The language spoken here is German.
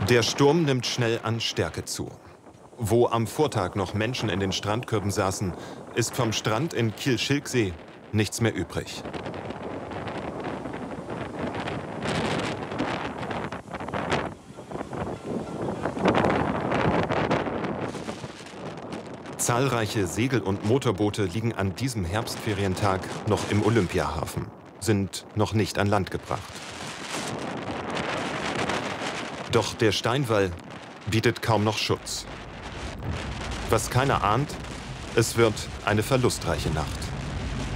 Der Sturm nimmt schnell an Stärke zu. Wo am Vortag noch Menschen in den Strandkörben saßen, ist vom Strand in Kiel-Schilksee nichts mehr übrig. Zahlreiche Segel- und Motorboote liegen an diesem Herbstferientag noch im Olympiahafen, sind noch nicht an Land gebracht. Doch der Steinwall bietet kaum noch Schutz. Was keiner ahnt, es wird eine verlustreiche Nacht.